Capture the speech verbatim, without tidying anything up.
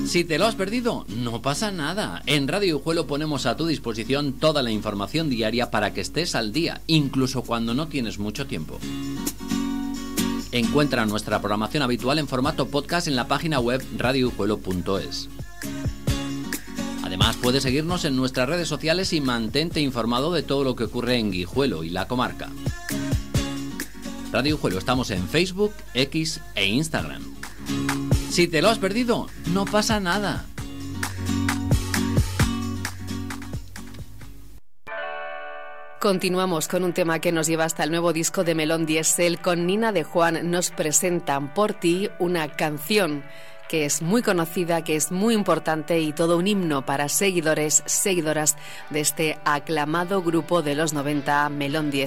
Si te lo has perdido, no pasa nada. En Radio Guijuelo ponemos a tu disposición toda la información diaria para que estés al día, incluso cuando no tienes mucho tiempo. Encuentra nuestra programación habitual en formato podcast en la página web radio guijuelo punto es. Además, puedes seguirnos en nuestras redes sociales y mantente informado de todo lo que ocurre en Guijuelo y la comarca. Radio Guijuelo, estamos en Facebook, X e Instagram. Si te lo has perdido, no pasa nada. Continuamos con un tema que nos lleva hasta el nuevo disco de Melón Diesel. Con Nina de Juan nos presentan Por ti, una canción que es muy conocida, que es muy importante y todo un himno para seguidores, seguidoras de este aclamado grupo de los noventa, Melón Diesel.